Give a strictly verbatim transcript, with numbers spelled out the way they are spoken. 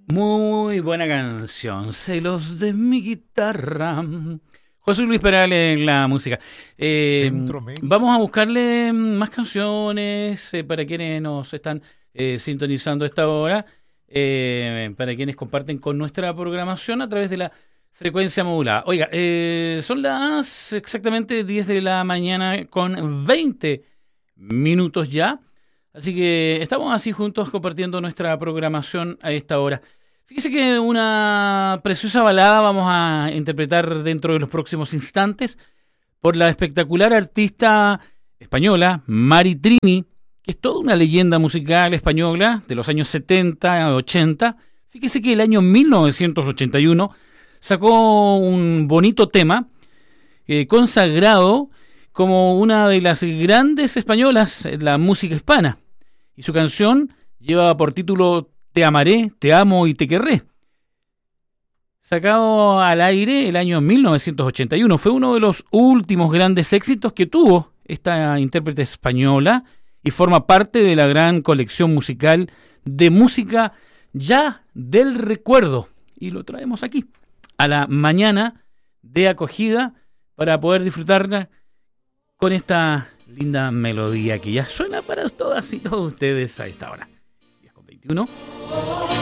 Muy buena canción, Celos de mi guitarra. José Luis Perales en la música. Eh, vamos a buscarle más canciones eh, para quienes nos están eh, sintonizando a esta hora, eh, para quienes comparten con nuestra programación a través de la frecuencia modulada. Oiga, eh, son las exactamente diez de la mañana con veinte minutos ya, así que estamos así juntos compartiendo nuestra programación a esta hora. Fíjese que una preciosa balada vamos a interpretar dentro de los próximos instantes por la espectacular artista española Mari Trini, que es toda una leyenda musical española de los años setenta a ochenta. Fíjese que el año mil novecientos ochenta y uno sacó un bonito tema eh, consagrado como una de las grandes españolas en la música hispana. Y su canción lleva por título Te amaré, te amo y te querré. Sacado al aire el año mil novecientos ochenta y uno. Fue uno de los últimos grandes éxitos que tuvo esta intérprete española y forma parte de la gran colección musical de música ya del recuerdo. Y lo traemos aquí, a la mañana de acogida, para poder disfrutarla con esta linda melodía que ya suena para todas y todos ustedes a esta hora. diez con veintiuno.